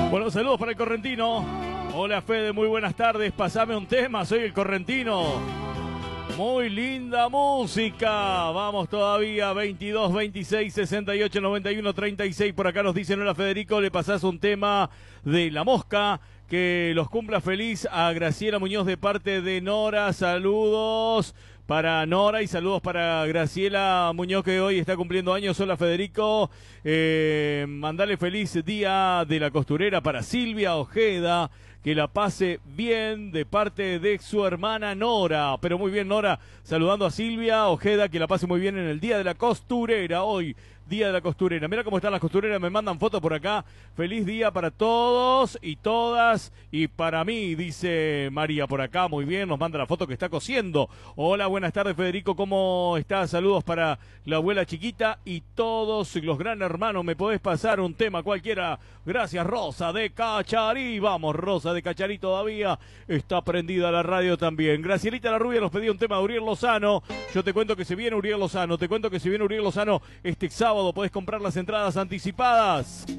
Bueno, saludos para el correntino. Hola Fede, muy buenas tardes. Pasame un tema, soy el correntino. Muy linda música. Vamos todavía, 22, 26, 68, 91, 36. Por acá nos dicen, hola Federico, le pasás un tema de La Mosca. Que los cumpla feliz a Graciela Muñoz de parte de Nora. Saludos para Nora y saludos para Graciela Muñoz, que hoy está cumpliendo años. Hola Federico, mandale feliz día de la costurera para Silvia Ojeda, que la pase bien de parte de su hermana Nora. Pero muy bien, Nora, saludando a Silvia Ojeda, que la pase muy bien en el día de la costurera hoy. Día de la costurera. Mira cómo están las costureras, me mandan fotos por acá. Feliz día para todos y todas y para mí, dice María por acá. Muy bien, nos manda la foto que está cosiendo. Hola, buenas tardes Federico, ¿cómo estás? Saludos para la abuela chiquita y todos los gran hermanos. ¿Me podés pasar un tema cualquiera? Gracias, Rosa de Cacharí. Vamos, Rosa de Cacharí todavía está prendida la radio también. Gracielita la Rubia nos pedía un tema de Uriel Lozano. Yo te cuento que se viene Uriel Lozano. Este sábado podés comprar las entradas anticipadas.